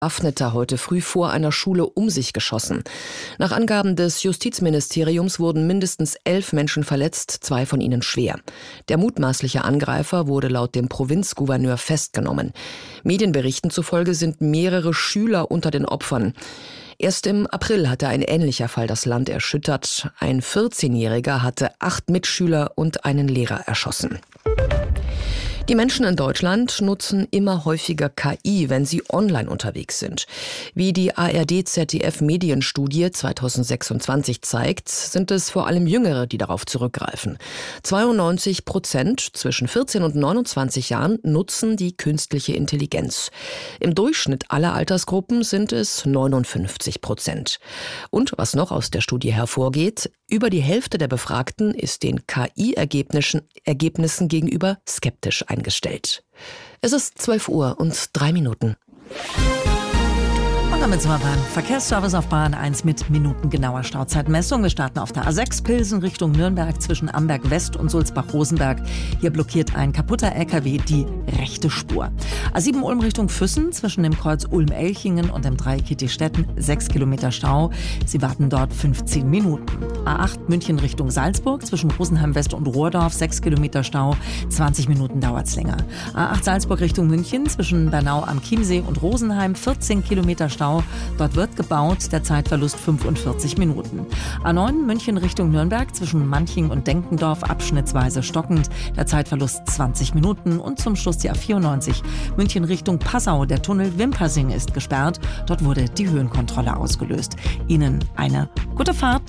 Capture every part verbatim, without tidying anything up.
Bewaffneter heute früh vor einer Schule um sich geschossen. Nach Angaben des Justizministeriums wurden mindestens elf Menschen verletzt, zwei von ihnen schwer. Der mutmaßliche Angreifer wurde laut dem Provinzgouverneur festgenommen. Medienberichten zufolge sind mehrere Schüler unter den Opfern. Erst im April hatte ein ähnlicher Fall das Land erschüttert. Ein vierzehnjähriger hatte acht Mitschüler und einen Lehrer erschossen. Die Menschen in Deutschland nutzen immer häufiger K I, wenn sie online unterwegs sind. Wie die A R D-Z D F-Medienstudie zweitausendsechsundzwanzig zeigt, sind es vor allem Jüngere, die darauf zurückgreifen. zweiundneunzig Prozent zwischen vierzehn und neunundzwanzig Jahren nutzen die künstliche Intelligenz. Im Durchschnitt aller Altersgruppen sind es neunundfünfzig Prozent. Und was noch aus der Studie hervorgeht, über die Hälfte der Befragten ist den K I-Ergebnissen Ergebnissen gegenüber skeptisch eingestellt. Es ist zwölf Uhr und drei Minuten. Und damit sind wir beim Verkehrsservice auf Bahn eins mit minutengenauer Stauzeitmessung. Wir starten auf der A sechs Pilsen Richtung Nürnberg zwischen Amberg West und Sulzbach-Rosenberg. Hier blockiert ein kaputter L K W die rechte Spur. A sieben Ulm Richtung Füssen zwischen dem Kreuz Ulm-Elchingen und dem Dreieck Kittistetten sechs Kilometer Stau. Sie warten dort fünfzehn Minuten. A acht München Richtung Salzburg zwischen Rosenheim West und Rohrdorf sechs Kilometer Stau. zwanzig Minuten dauert's länger. A acht Salzburg Richtung München zwischen Bernau am Chiemsee und Rosenheim vierzehn Kilometer Stau. Dort wird gebaut, der Zeitverlust fünfundvierzig Minuten. A neun München Richtung Nürnberg zwischen Manching und Denkendorf abschnittsweise stockend, der Zeitverlust zwanzig Minuten. Und zum Schluss die A vierundneunzig München Richtung Passau. Der Tunnel Wimpersing ist gesperrt. Dort wurde die Höhenkontrolle ausgelöst. Ihnen eine gute Fahrt.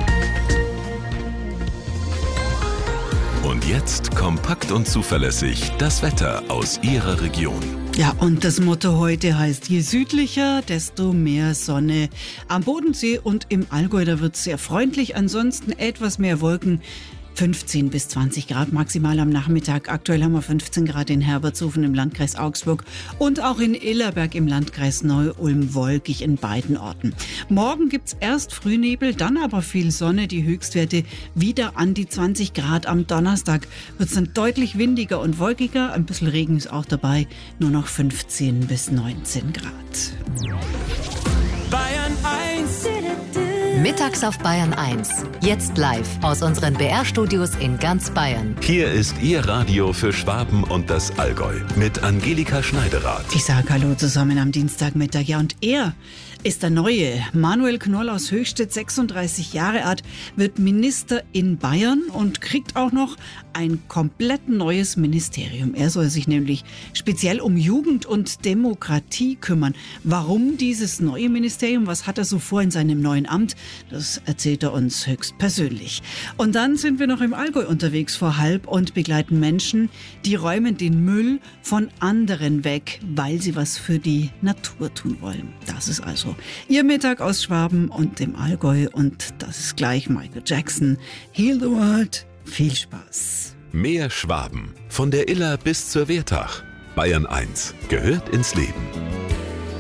Und jetzt kompakt und zuverlässig das Wetter aus Ihrer Region. Ja, und das Motto heute heißt, je südlicher, desto mehr Sonne. Am Bodensee und im Allgäu, da wird es sehr freundlich, ansonsten etwas mehr Wolken. fünfzehn bis zwanzig Grad maximal am Nachmittag. Aktuell haben wir fünfzehn Grad in Herbertshofen im Landkreis Augsburg und auch in Illerberg im Landkreis Neu-Ulm wolkig in beiden Orten. Morgen gibt's erst Frühnebel, dann aber viel Sonne, die Höchstwerte wieder an die zwanzig Grad. Am Donnerstag wird's dann deutlich windiger und wolkiger, ein bisschen Regen ist auch dabei, nur noch fünfzehn bis neunzehn Grad. Bayern eins. Mittags auf Bayern eins. Jetzt live aus unseren B R-Studios in ganz Bayern. Hier ist Ihr Radio für Schwaben und das Allgäu mit Angelika Schneiderath. Ich sage Hallo zusammen am Dienstagmittag. Ja, und er ist der Neue. Manuel Knoll aus Höchstädt, sechsunddreißig Jahre alt, wird Minister in Bayern und kriegt auch noch ein komplett neues Ministerium. Er soll sich nämlich speziell um Jugend und Demokratie kümmern. Warum dieses neue Ministerium? Was hat er so vor in seinem neuen Amt? Das erzählt er uns höchstpersönlich. Und dann sind wir noch im Allgäu unterwegs vor halb und begleiten Menschen, die räumen den Müll von anderen weg, weil sie was für die Natur tun wollen. Das ist also Ihr Mittag aus Schwaben und dem Allgäu und das ist gleich Michael Jackson. Heal the World. Viel Spaß. Mehr Schwaben. Von der Iller bis zur Wertach. Bayern eins gehört ins Leben.